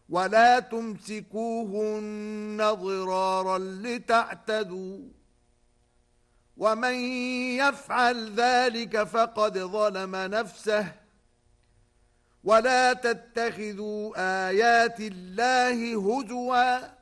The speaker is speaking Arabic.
ولا تمسكوهن ضرارا لتعتدوا ومن يفعل ذلك فقد ظلم نفسه ولا تتخذوا آيات الله هزوا